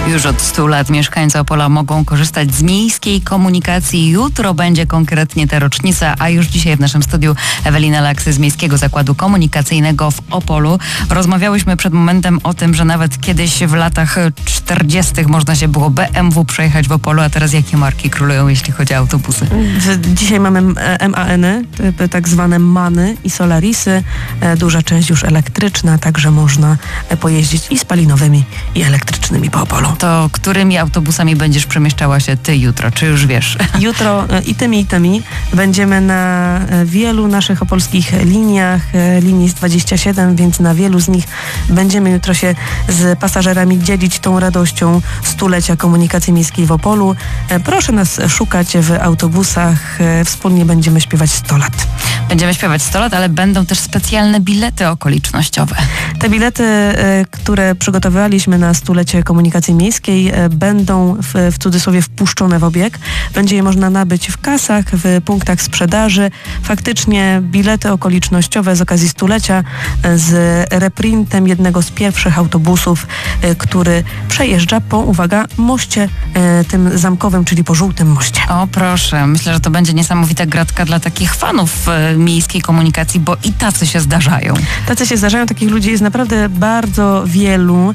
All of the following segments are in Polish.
Już od 100 lat mieszkańcy Opola mogą korzystać z miejskiej komunikacji. Jutro będzie konkretnie ta rocznica, a już dzisiaj w naszym studiu Ewelina Laksy z Miejskiego Zakładu Komunikacyjnego w Opolu. Rozmawiałyśmy przed momentem o tym, że nawet kiedyś w latach 40. można się było BMW przejechać w Opolu, a teraz jakie marki królują, jeśli chodzi o autobusy? Dzisiaj mamy MAN-y, tak zwane MAN-y i Solarisy. Duża część już elektryczna, także można pojeździć i spalinowymi, i elektrycznymi po Opolu. To którymi autobusami będziesz przemieszczała się ty jutro, czy już wiesz? Jutro i tymi będziemy na wielu naszych opolskich liniach. Linii jest 27, więc na wielu z nich będziemy jutro się z pasażerami dzielić tą radością stulecia komunikacji miejskiej w Opolu. Proszę nas szukać w autobusach. Wspólnie będziemy śpiewać 100 lat. Będziemy śpiewać 100 lat, ale będą też specjalne bilety okolicznościowe. Te bilety, które przygotowywaliśmy na stulecie komunikacji miejskiej, będą w cudzysłowie wpuszczone w obieg. Będzie je można nabyć w kasach, w punktach sprzedaży. Faktycznie bilety okolicznościowe z okazji stulecia z reprintem jednego z pierwszych autobusów, który przejeżdża po, uwaga, moście tym zamkowym, czyli po Żółtym Moście. O proszę, myślę, że to będzie niesamowita gratka dla takich fanów miejskiej komunikacji, bo i tacy się zdarzają. Tacy się zdarzają, takich ludzi jest naprawdę bardzo wielu.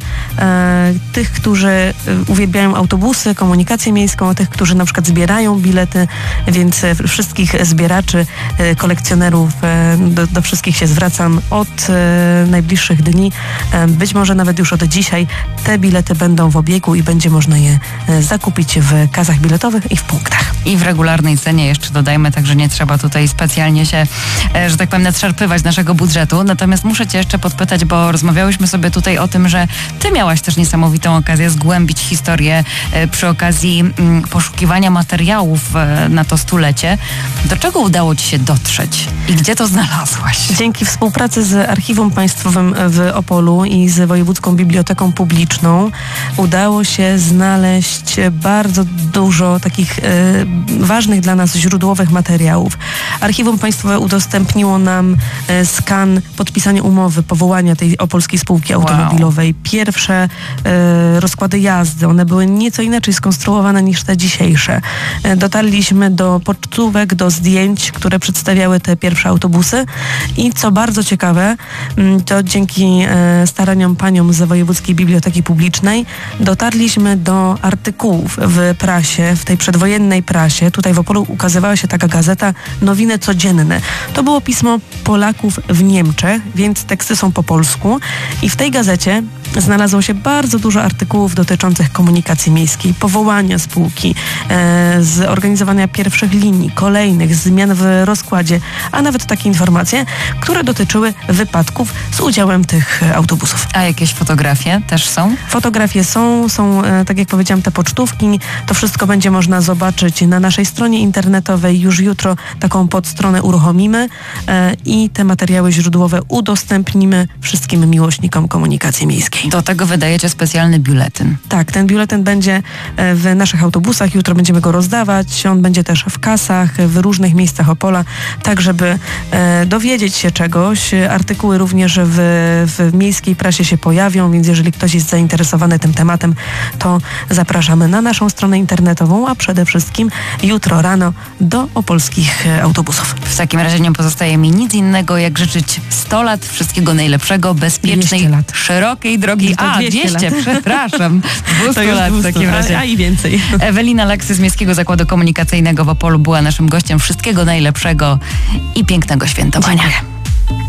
Tych, którzy uwielbiają autobusy, komunikację miejską, tych, którzy na przykład zbierają bilety, więc wszystkich zbieraczy, kolekcjonerów, do wszystkich się zwracam od najbliższych dni. Być może nawet już od dzisiaj te bilety będą w obiegu i będzie można je zakupić w kasach biletowych i w punktach. I w regularnej cenie jeszcze dodajmy, także nie trzeba tutaj specjalnie się, że tak powiem, nadszarpywać naszego budżetu. Natomiast muszę cię jeszcze podpytać, bo rozmawiałyśmy sobie tutaj o tym, że ty miałaś też niesamowitą okazję zgłębić historię przy okazji poszukiwania materiałów na to stulecie. Do czego udało ci się dotrzeć i gdzie to znalazłaś? Dzięki współpracy z Archiwum Państwowym w Opolu i z Wojewódzką Biblioteką Publiczną udało się znaleźć bardzo dużo takich ważnych dla nas źródłowych materiałów. Archiwum Państwowe udostępniło nam skan podpisania umowy powołania tej opolskiej spółki automobilowej. Pierwsze rozkłady jazdy, one były nieco inaczej skonstruowane niż te dzisiejsze. Dotarliśmy do pocztówek, do zdjęć, które przedstawiały te pierwsze autobusy i co bardzo ciekawe, to dzięki staraniom paniom z Wojewódzkiej Biblioteki Publicznej dotarliśmy do artykułów w prasie, w tej przedwojennej prasie. Tutaj w Opolu ukazywała się taka gazeta Nowiny Codzienne. To było pismo Polaków w Niemczech, więc teksty są po polsku i w tej gazecie znalazło się bardzo dużo artykułów dotyczących komunikacji miejskiej, powołania spółki, zorganizowania pierwszych linii, kolejnych, zmian w rozkładzie, a nawet takie informacje, które dotyczyły wypadków z udziałem tych autobusów. A jakieś fotografie też są? Fotografie są tak jak powiedziałam, te pocztówki. To wszystko będzie można zobaczyć na naszej stronie internetowej. Już jutro taką podstronę uruchomimy i te materiały źródłowe udostępnimy wszystkim miłośnikom komunikacji miejskiej. Do tego wydajecie specjalny biuletyn. Tak, ten biuletyn będzie w naszych autobusach. Jutro będziemy go rozdawać. On będzie też w kasach, w różnych miejscach Opola, tak żeby dowiedzieć się czegoś. Artykuły również w miejskiej prasie się pojawią, więc jeżeli ktoś jest zainteresowany tym tematem, to zapraszamy na naszą stronę internetową, a przede wszystkim jutro rano do opolskich autobusów. W takim razie nie pozostaje mi nic innego, jak życzyć 100 lat wszystkiego najlepszego, bezpiecznej, szerokiej drogi. 200 lat. Przepraszam. 200 lat w takim razie. A i więcej. Ewelina Laksy z Miejskiego Zakładu Komunikacyjnego w Opolu była naszym gościem. Wszystkiego najlepszego i pięknego świętowania. Dziękuję.